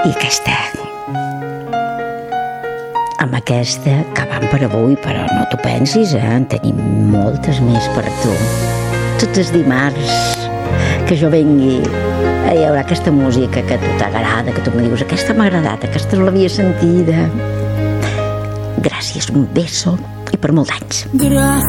I aquesta, amb aquesta acabam per avui, però no t'ho pensis, en tenim moltes més per tu. Tots els dimarts que jo vengui, hi haurà aquesta música que a tu t'agrada, que tu me dius, aquesta m'ha agradat, aquesta no l'havia sentida. Gràcies, un beso i per molts anys.